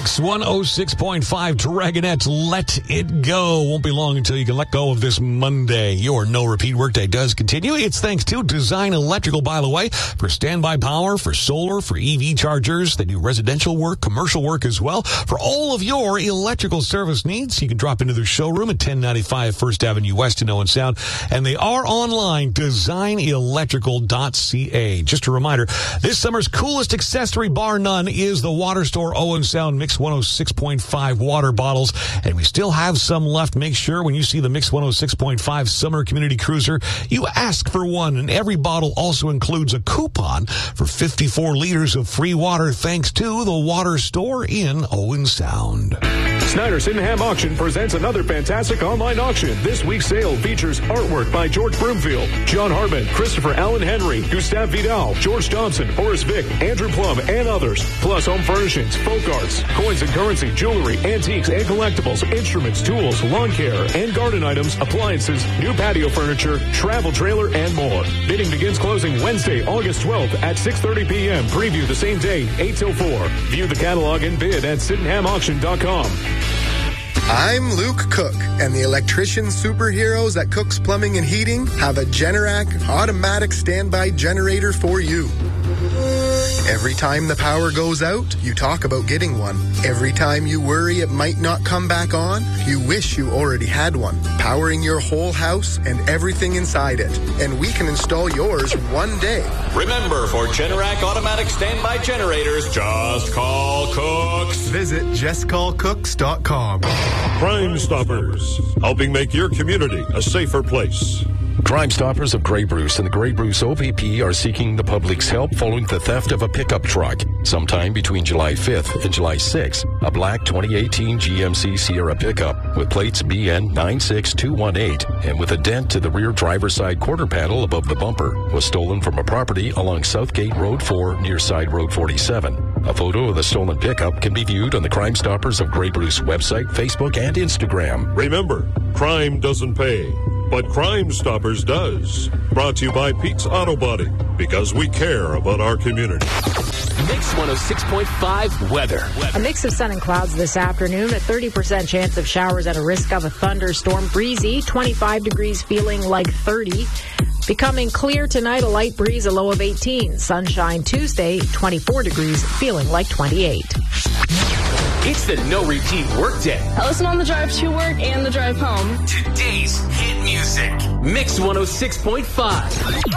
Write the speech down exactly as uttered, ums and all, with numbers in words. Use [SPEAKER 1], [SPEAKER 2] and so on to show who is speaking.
[SPEAKER 1] Mix one oh six point five Dragonettes, Let It Go. Won't be long until you can let go of this Monday. Your no-repeat workday does continue. It's thanks to Design Electrical, by the way, for standby power, for solar, for E V chargers. They do residential work, commercial work as well. For all of your electrical service needs, you can drop into their showroom at ten ninety-five First Avenue West in Owen Sound. And they are online, design electrical dot c a. Just a reminder, this summer's coolest accessory, bar none, is the Water Store Owen Sound Mix one oh six point five water bottles, and we still have some left. Make sure when you see the Mix one oh six point five Summer Community Cruiser, you ask for one, and every bottle also includes a coupon for fifty-four liters of free water thanks to the Water Store in Owen Sound.
[SPEAKER 2] Snyder Sydenham Auction presents another fantastic online auction. This week's sale features artwork by George Broomfield, John Harbin, Christopher Allen Henry, Gustave Vidal, George Johnson, Horace Vick, Andrew Plum, and others. Plus home furnishings, folk arts, coins and currency, jewelry, antiques and collectibles, instruments, tools, lawn care and garden items, appliances, new patio furniture, travel trailer, and more. Bidding begins closing Wednesday, August twelfth at six thirty p.m. Preview the same day, eight till four. View the catalog and bid at sydenham auction dot com.
[SPEAKER 3] I'm Luke Cook, and the electrician superheroes at Cook's Plumbing and Heating have a Generac automatic standby generator for you. Every time the power goes out, you talk about getting one. Every time you worry it might not come back on, you wish you already had one, powering your whole house and everything inside it. And we can install yours one day.
[SPEAKER 4] Remember, for Generac automatic standby generators, just call Cooks.
[SPEAKER 3] Visit just call cooks dot com.
[SPEAKER 2] Crime Stoppers, helping make your community a safer place.
[SPEAKER 5] Crime Stoppers of Grey Bruce and the Grey Bruce O P P are seeking the public's help following the theft of a pickup truck. Sometime between July fifth and July sixth, a black twenty eighteen G M C Sierra pickup with plates B N nine six two one eight and with a dent to the rear driver's side quarter panel above the bumper was stolen from a property along Southgate Road four near Side Road forty-seven. A photo of the stolen pickup can be viewed on the Crime Stoppers of Grey Bruce website, Facebook, and Instagram.
[SPEAKER 2] Remember, crime doesn't pay, but Crime Stoppers does. Brought to you by Pete's Auto Body, because we care about our community.
[SPEAKER 6] Mix one oh six point five weather.
[SPEAKER 7] A mix of sun and clouds this afternoon, a thirty percent chance of showers at a risk of a thunderstorm. Breezy, twenty-five degrees, feeling like thirty. Becoming clear tonight, a light breeze, a low of eighteen. Sunshine Tuesday, twenty-four degrees, feeling like twenty-eight.
[SPEAKER 6] It's the no repeat workday.
[SPEAKER 8] I listen on the drive to work and the drive home.
[SPEAKER 6] Today's hit music. Mix one oh six point five.